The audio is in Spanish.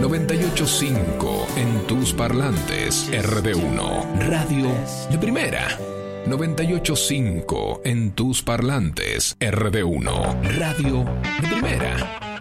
98.5 en tus parlantes. RD1, radio de primera. 98.5 en tus parlantes. RD1, radio de primera.